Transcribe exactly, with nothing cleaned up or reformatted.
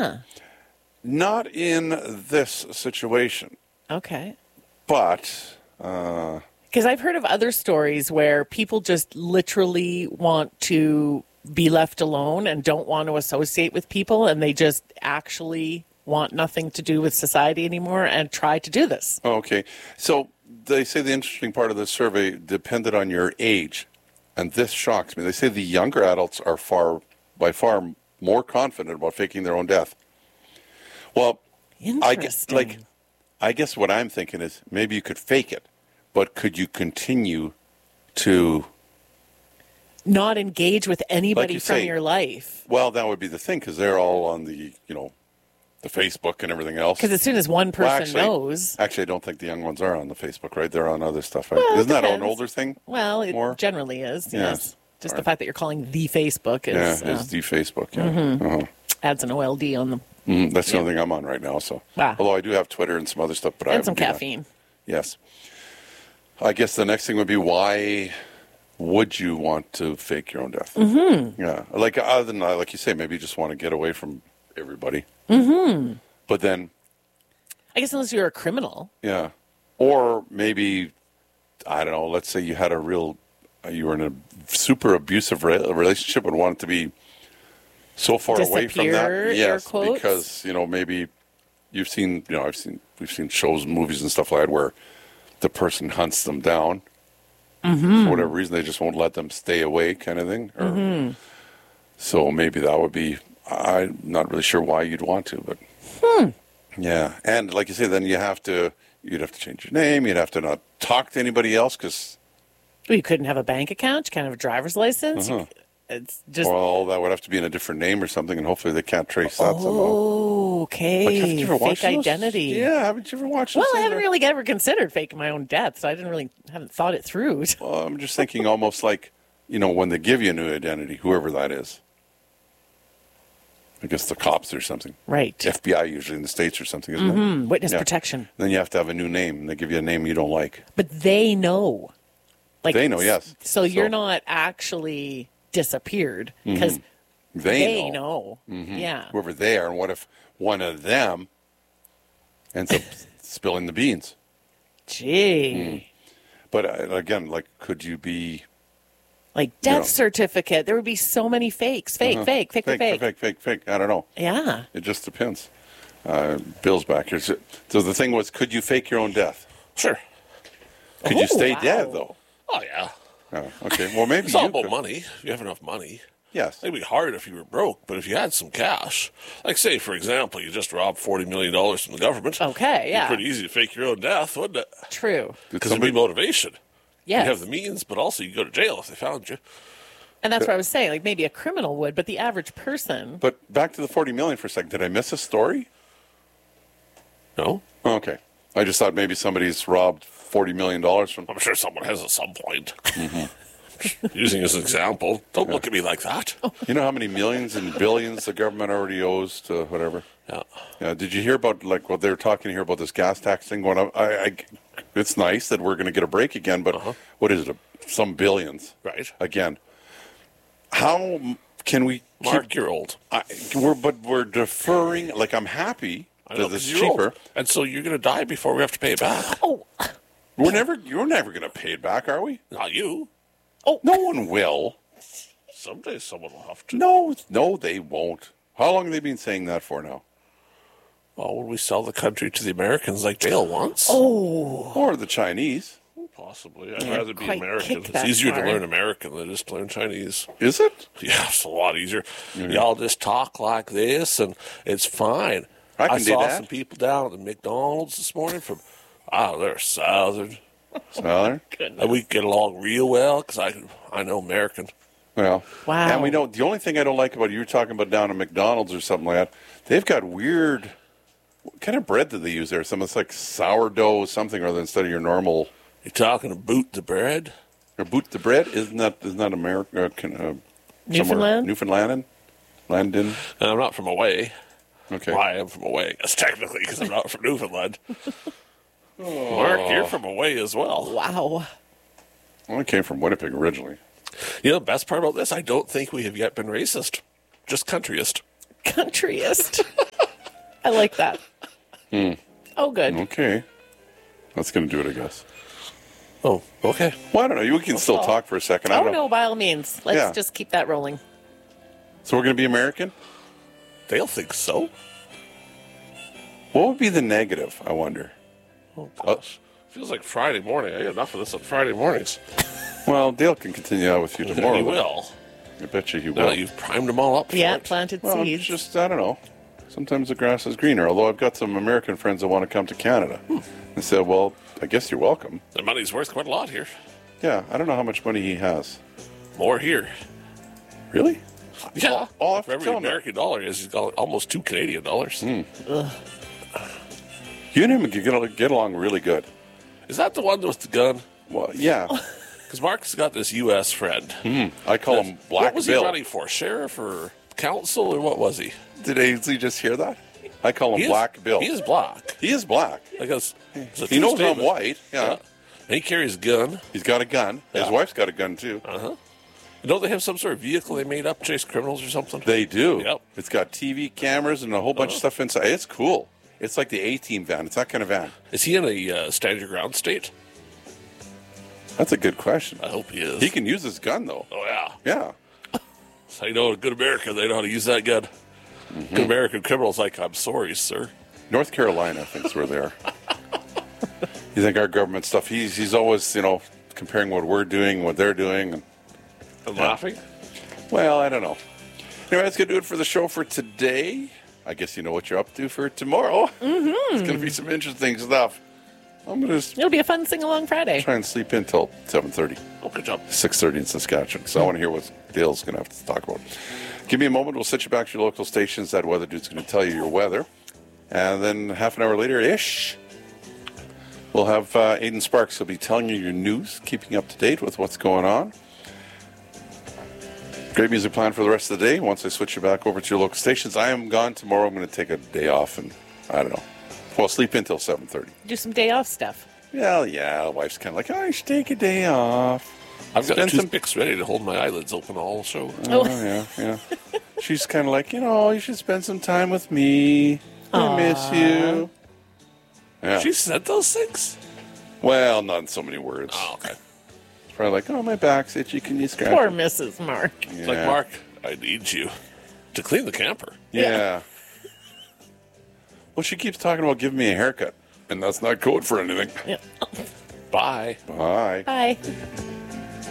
Yeah. Not in this situation, Okay. but uh, Because I've heard of other stories where people just literally want to be left alone and don't want to associate with people, and they just actually want nothing to do with society anymore and try to do this. okay. So they say the interesting part of the survey depended on your age, and this shocks me. They say the younger adults are far, by far, more confident about faking their own death. Well, I guess, Interesting. like, I guess what I'm thinking is maybe you could fake it, but could you continue to? Not engage with anybody you from say, your life. Well, that would be the thing because they're all on the, you know, the Facebook and everything else. Because as soon as one person Well, actually, knows, Actually, I don't think the young ones are on the Facebook, right? They're on other stuff. Right? Well, it Isn't that an depends. older thing? well, it More? generally is. Yes. Yes. Just All the right. fact that you're calling the Facebook is Yeah, uh, it's the Facebook. Yeah. Mm-hmm. Uh-huh. adds an O L D on them. Mhm, that's the only thing I'm on right now. So, Ah. although I do have Twitter and some other stuff, but I And haven't some been on- caffeine. Yes. I guess the next thing would be why would you want to fake your own death? Mm-hmm. Yeah. Like, other than, uh, like you say, maybe you just want to get away from everybody. Mm-hmm. But then, I guess unless you're a criminal. yeah. Or maybe, I don't know, let's say you had a real, uh, you were in a super abusive re- relationship and wanted to be so far away from that. Disappear, air Yes, quotes? because, you know, maybe you've seen, you know, I've seen, we've seen shows and movies and stuff like that where the person hunts them down. Mm-hmm. For whatever reason, they just won't let them stay away, kind of thing. Or, Mm-hmm. So maybe that would be. I'm not really sure why you'd want to, but Hmm. yeah. And like you say, then you have to. You'd have to change your name. You'd have to not talk to anybody else because, Well, you couldn't have a bank account. You can't have a driver's license. You Uh-huh. c- it's just well, that would have to be in a different name or something, and hopefully they can't trace that somehow. oh, okay. Like, haven't you ever Fake watched those? identity. Yeah, haven't you ever watched? Well, those I haven't things? really ever considered faking my own death, so I didn't really haven't thought it through. Well, I'm just thinking almost like, you know, when they give you a new identity, whoever that is. I guess the cops or something. Right. F B I usually in the States or something, isn't Mm, witness Yeah. protection. Then you have to have a new name, and they give you a name you don't like. But they know. Like They know, yes. So, you're So- not actually disappeared because They, they know. know. Yeah. Whoever they are, and what if one of them ends up spilling the beans? Gee. But uh, again, like, could you be Like death know. certificate. There would be so many fakes. Fake, uh, fake, fake, fake, fake, fake, fake, fake? I don't know. Yeah. It just depends. Uh, Bill's back here. So so the thing was, could you fake your own death? Sure. Could you Oh, stay wow. dead though? Oh, yeah. Oh, okay. Well, maybe It's all you about could. money. If you have enough money. Yes. It'd be hard if you were broke, but if you had some cash, like say, for example, you just robbed forty million dollars from the government. Okay, It'd be yeah. pretty easy to fake your own death, wouldn't it? True. Did Because there'd be somebody- motivation. Yes. You have the means, but also you go to jail if they found you. And that's what I was saying. Like maybe a criminal would, but the average person. But back to the forty million for a second. Did I miss a story? No? Oh, okay. I just thought maybe somebody's robbed forty million dollars from. I'm sure someone has at some point. Mm-hmm. Using as an example. Don't look at me like that. You know how many millions and billions the government already owes to whatever? Yeah. Yeah. Did you hear about like what they were talking here about this gas tax thing going up? I, I it's nice that we're going to get a break again, but Uh-huh. what is it? Some billions Right. again. How m- can we Mark, keep? you're old. I, we're but we're deferring. Like I'm happy I know, that it's 'cause you're old. cheaper. And so you're going to die before we have to pay it back. Oh, We're never. You're never going to pay it back, are we? Not you. No one will. Someday someone will have to. No, no, they won't. How long have they been saying that for now? Well, when we sell the country to the Americans like Dale wants. oh, Or the Chinese? Possibly. I'd Yeah, rather be quite American. kick It's that easier far. to learn American than it is to learn Chinese. Is it? Yeah, it's a lot easier. Y'all just talk like this, and it's fine. I can do saw that. some people down at the McDonald's this morning from, ah, they're Southern. Well, And we get along real well because I, I know American. well. Wow. And we know the only thing I don't like about it, you were talking about down at McDonald's or something like that. They've got weird. What kind of bread do they use there? Something that's like sourdough something or other instead of your normal. You talking to boot the bread? Or boot the bread? Isn't that isn't that America? Uh, can- uh, somewhere- Newfoundland? Newfoundland? Landon? And I'm not from away. Okay. Well, I am from away. That's technically because I'm not from Newfoundland. Mark, you're from away as well. wow. Well, I came from Winnipeg originally. You know, the best part about this, I don't think we have yet been racist. Just countryist. Countryist. I like that. Oh, good. Okay. That's going to do it, I guess. Oh, okay. Well, I don't know. We can still talk for a second. I Oh, don't know. no, by all means. Let's Yeah. just keep that rolling. So we're going to be American? They'll think so. What would be the negative, I wonder? Oh, gosh. Feels like Friday morning. I get enough of this on Friday mornings. Well, Dale can continue that with you tomorrow. He then. will. I bet you he Now will. that you've primed them all up for Yeah, it. planted Well, it's seeds. just, I don't know. Sometimes the grass is greener, although I've got some American friends that want to come to Canada. I said, well, I guess you're welcome. The money's worth quite a lot here. Yeah, I don't know how much money he has. More here. Really? Yeah. I'll have For to every tell him that. American dollar is, he's got almost two Canadian dollars. You and him get, get get along really good. Is that the one with the gun? Well, yeah. Because Mark's got this U S friend. I call him Black What was Bill. he running for? Sheriff or council or what was he? Did Ainsley just hear that? I call him He is- Black Bill. He is black. He is black. I guess it's a He true knows I'm statement. white. Yeah. And he carries a gun. He's got a gun. His Yeah. wife's got a gun, too. Uh-huh. Don't they have some sort of vehicle they made up to chase criminals or something? They do. Yep. It's got T V cameras and a whole bunch of stuff inside. It's cool. It's like the A-Team van. It's that kind of van. Is he in a uh, stand your ground state? That's a good question. I hope he is. He can use his gun, though. Oh, yeah. Yeah. So you know, a good American, they know how to use that gun. Mm-hmm. Good American criminals like, I'm sorry, sir. North Carolina, I think, is where they are. You think our government stuff, he's, he's always, you know, comparing what we're doing, what they're doing. And, I'm laughing. well, I don't know. Anyway, that's going to do it for the show for today. I guess you know what you're up to for tomorrow. Mm-hmm. It's going to be some interesting stuff. I'm going to It'll be a fun sing-along Friday. try and sleep in till seven thirty. Oh, good job. six thirty in Saskatchewan, so I want to hear what Dale's going to have to talk about. Give me a moment. We'll set you back to your local stations. That weather dude's going to tell you your weather. And then half an hour later-ish, we'll have uh, Aidan Sparks. He'll be telling you your news, keeping up to date with what's going on. Great music plan for the rest of the day. Once I switch you back over to your local stations, I am gone tomorrow. I'm going to take a day off and, I don't know, well, sleep until seven thirty. Do some day off stuff. Well, yeah, the wife's kind of like, oh, you should take a day off. I've got Spend some- toothpicks ready to hold my eyelids open all show. Oh, yeah, yeah. She's kind of like, you know, you should spend some time with me. I miss you. Yeah. She said those things? Well, not in so many words. Oh, okay. It's probably like, oh, my back's itchy. Can you scratch Poor it? Missus Mark. Yeah. It's like, Mark, I need you to clean the camper. Yeah. Well, she keeps talking about giving me a haircut, and that's not code for anything. Yeah. Bye. Bye. Bye.